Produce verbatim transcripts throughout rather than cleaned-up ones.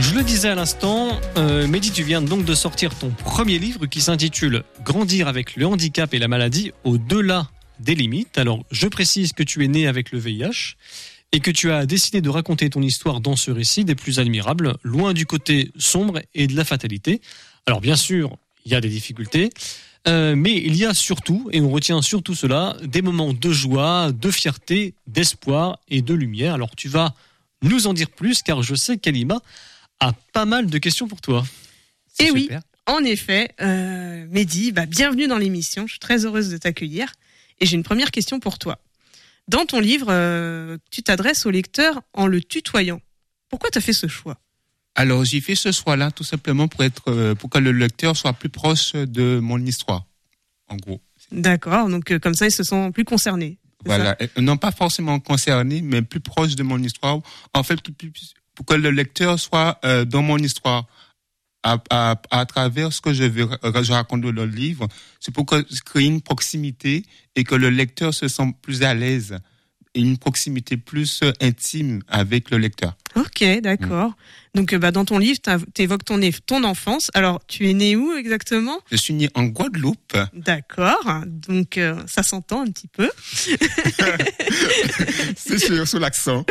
Je le disais à l'instant, euh, Mehdi, tu viens donc de sortir ton premier livre qui s'intitule « Grandir avec le handicap et la maladie au-delà des limites ». Alors, je précise que tu es né avec le V I H et que tu as décidé de raconter ton histoire dans ce récit des plus admirables, loin du côté sombre et de la fatalité. Alors, bien sûr, il y a des difficultés, euh, mais il y a surtout, et on retient surtout cela, des moments de joie, de fierté, d'espoir et de lumière. Alors, tu vas nous en dire plus, car je sais qu'Alima a pas mal de questions pour toi. C'est Et super. Oui, en effet, euh, Mehdi, bah, bienvenue dans l'émission. Je suis très heureuse de t'accueillir. Et j'ai une première question pour toi. Dans ton livre, euh, tu t'adresses au lecteur en le tutoyant. Pourquoi tu as fait ce choix ? Alors, j'ai fait ce choix-là tout simplement pour être, euh, pour que le lecteur soit plus proche de mon histoire, en gros. D'accord, donc euh, comme ça, ils se sentent plus concernés. Voilà, ça ? Non pas forcément concernés, mais plus proche de mon histoire. En fait, plus, plus, pour que le lecteur soit euh, dans mon histoire à, à, à travers ce que je, vais, je raconte dans le livre. C'est pour que je crée une proximité et que le lecteur se sente plus à l'aise. Et une proximité plus intime avec le lecteur. Ok, d'accord. Mmh. Donc, bah, dans ton livre, tu évoques ton, ton enfance. Alors, tu es né où exactement ? Je suis né en Guadeloupe. D'accord. Donc, euh, ça s'entend un petit peu. C'est sûr, sous l'accent.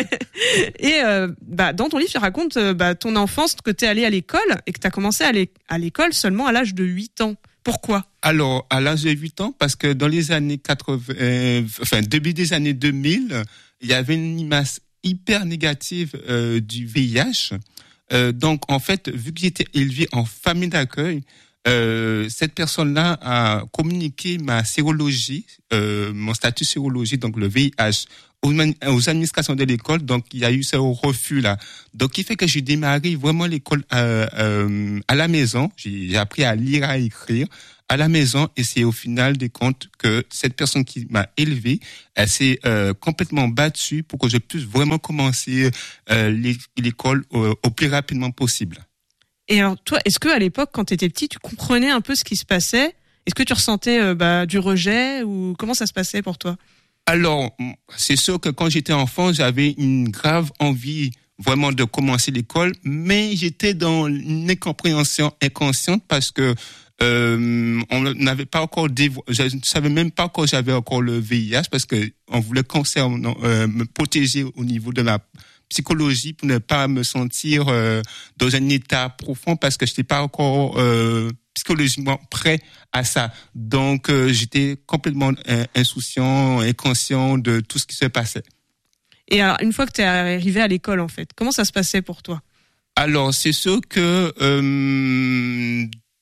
Et euh, bah, dans ton livre, tu racontes euh, bah, ton enfance, que tu es allé à l'école et que tu as commencé à aller à l'école seulement à l'âge de huit ans. Pourquoi ? Alors, à l'âge de huit ans, parce que dans les années quatre-vingts, euh, enfin, début des années deux mille, il y avait une image hyper négative euh, du V I H. Euh, donc, en fait, vu que j'étais élevé en famille d'accueil, euh, cette personne-là a communiqué ma sérologie, euh, mon statut sérologie, donc le V I H, aux, aux administrations de l'école. Donc, il y a eu ce refus-là. Donc, il fait que j'ai démarré vraiment l'école euh, euh, à la maison. J'ai, j'ai appris à lire, à écrire à la maison, et c'est au final des comptes que cette personne qui m'a élevé, elle s'est euh, complètement battue pour que je puisse vraiment commencer euh, l'école au, au plus rapidement possible. Et alors, toi, est-ce que à l'époque, quand tu étais petit, tu comprenais un peu ce qui se passait ? Est-ce que tu ressentais euh, bah, du rejet, ou comment ça se passait pour toi ? Alors, c'est sûr que quand j'étais enfant, j'avais une grave envie vraiment de commencer l'école, mais j'étais dans une incompréhension inconsciente parce que Euh, on n'avait pas encore dévo- je ne savais même pas que j'avais encore le V I H parce que on voulait concernant, euh, me protéger au niveau de la psychologie pour ne pas me sentir euh, dans un état profond parce que je n'étais pas encore euh, psychologiquement prêt à ça. Donc euh, j'étais complètement euh, insouciant, inconscient de tout ce qui se passait. Et alors, une fois que tu es arrivé à l'école, en fait, comment ça se passait pour toi ? Alors, c'est sûr que euh,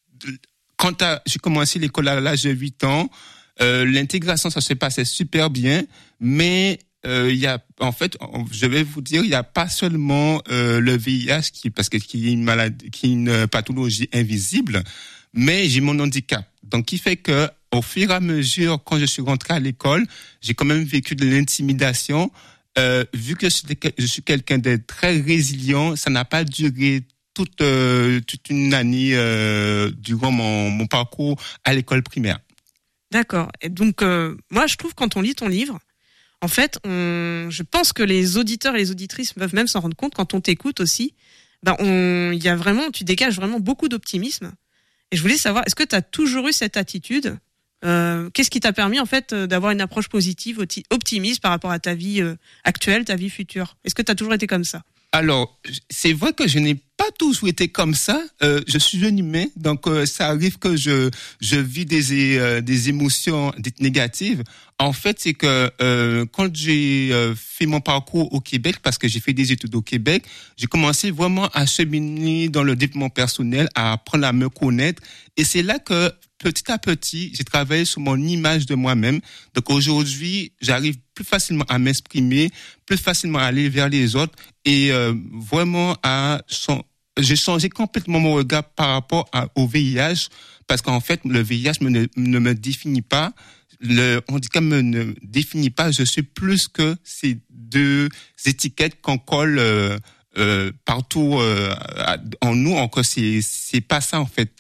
quand j'ai commencé l'école à l'âge de huit ans, euh, l'intégration, ça se passait super bien, mais euh, il y a, en fait, je vais vous dire, il n'y a pas seulement euh, le V I H qui, parce que qui est une maladie, qui est une pathologie invisible, mais j'ai mon handicap. Donc, qui fait que, au fur et à mesure, quand je suis rentré à l'école, j'ai quand même vécu de l'intimidation. Euh, vu que je suis, je suis quelqu'un de très résilient, ça n'a pas duré toute euh, toute une année euh, durant mon mon parcours à l'école primaire. D'accord. Et donc euh, moi je trouve quand on lit ton livre, en fait, on, je pense que les auditeurs et les auditrices peuvent même s'en rendre compte quand on t'écoute aussi. Ben on, il y a vraiment, tu dégages vraiment beaucoup d'optimisme. Et je voulais savoir, est-ce que tu as toujours eu cette attitude ? Euh, qu'est-ce qui t'a permis en fait d'avoir une approche positive, optimiste par rapport à ta vie euh, actuelle, ta vie future ? Est-ce que tu as toujours été comme ça ? Alors, c'est vrai que je n'ai pas toujours été comme ça. Euh, je suis un humain, donc euh, ça arrive que je je vis des euh, des émotions dites négatives. En fait, c'est que euh, quand j'ai euh, fait mon parcours au Québec, parce que j'ai fait des études au Québec, j'ai commencé vraiment à cheminer dans le développement personnel, à apprendre à me connaître, et c'est là que petit à petit, j'ai travaillé sur mon image de moi-même. Donc aujourd'hui, j'arrive plus facilement à m'exprimer, plus facilement à aller vers les autres et euh, vraiment à... J'ai changé complètement mon regard par rapport à, au V I H parce qu'en fait, le V I H me, ne, ne me définit pas. Le handicap me ne définit pas. Je suis plus que ces deux étiquettes qu'on colle euh, euh, partout euh, en nous. Encore, c'est, c'est pas ça en fait.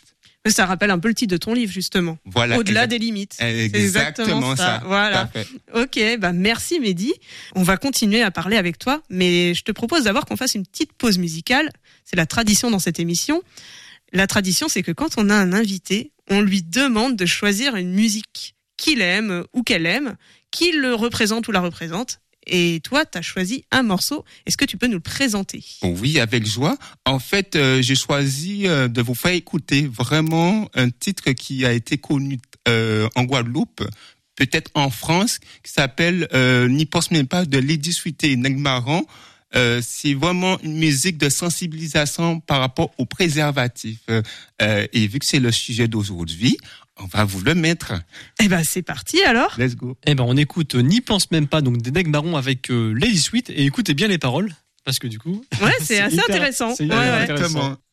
Ça rappelle un peu le titre de ton livre, justement. Voilà. Au-delà exact- des limites. Exactement, C'est exactement ça. ça. Voilà. Tout à fait. Ok, bah merci Mehdi. On va continuer à parler avec toi, mais je te propose d'abord qu'on fasse une petite pause musicale. C'est la tradition dans cette émission. La tradition, c'est que quand on a un invité, on lui demande de choisir une musique qu'il aime ou qu'elle aime, qui le représente ou la représente. Et toi, tu as choisi un morceau. Est-ce que tu peux nous le présenter ? Oui, avec joie. En fait, euh, j'ai choisi euh, de vous faire écouter vraiment un titre qui a été connu euh, en Guadeloupe, peut-être en France, qui s'appelle euh, N'y pense même pas de Lady Sweeté et Negmaran. Euh, c'est vraiment une musique de sensibilisation par rapport aux préservatifs. Euh, et vu que c'est le sujet d'aujourd'hui, on va vous le mettre. Eh ben, c'est parti alors. Let's go. Eh ben, on écoute euh, N'y pense même pas, donc des Negmaron avec euh, Lady Sweet, et écoutez bien les paroles, parce que du coup. Ouais, c'est assez hyper- intéressant. c'est Ouais, hyper ouais. intéressant. Exactement.